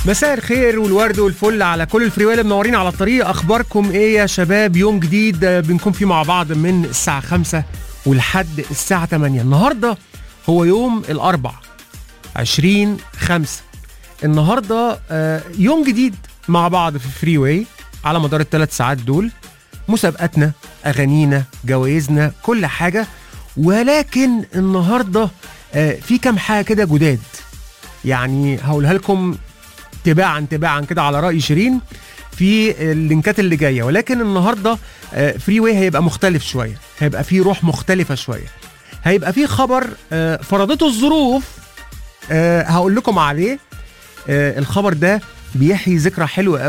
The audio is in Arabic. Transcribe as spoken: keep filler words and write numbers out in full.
مساء الخير والورد والفل على كل الفريويل اللي منورين على الطريق. اخباركم ايه يا شباب؟ يوم جديد بنكون فيه مع بعض من الساعه خمسة ولحد الساعه تمانية. النهارده هو يوم الاربع عشرين خمسة. النهارده يوم جديد مع بعض في فريوي على مدار الثلاث ساعات دول. مسابقاتنا، اغانينا، جوائزنا، كل حاجه. ولكن النهارده في كام حاجه كده جداد، يعني هقولها لكم تباعا تباعا كده على رأي شيرين في اللينكات اللي جايه. ولكن النهارده فري واي هيبقى مختلف شويه، هيبقى فيه روح مختلفه شويه، هيبقى فيه خبر فرضته الظروف هقول لكم عليه. الخبر ده بيحيي ذكرى حلوه